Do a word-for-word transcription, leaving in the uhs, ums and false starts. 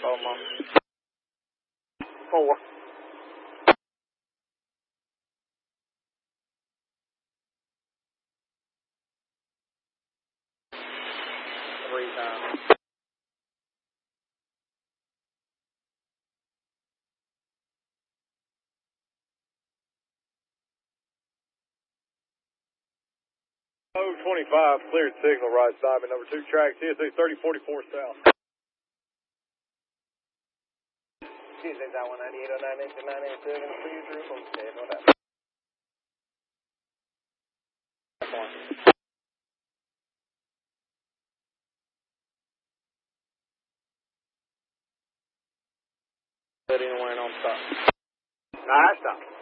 Almost. Four. Three times. Oh, twenty-five, cleared signal right side, number two track, T S A thirty forty-four south. T S A one ninety-eight oh nine eight nine eight seven, please report, okay, no doubt. Anywhere on stop. Alright, stop.